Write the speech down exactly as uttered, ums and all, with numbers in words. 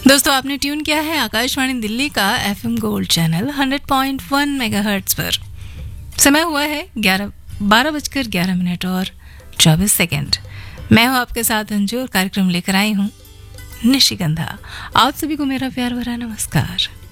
दोस्तों आपने ट्यून किया है आकाशवाणी दिल्ली का FM gold channel hundred point one megahertz पर। समय हुआ है ग्यारह बारह बजकर ग्यारह मिनट और चौबीस सेकंड। मैं हूं आपके साथ अंजू और कार्यक्रम लेकर आई हूं निशिगंधा। आप सभी को मेरा प्यार भरा नमस्कार।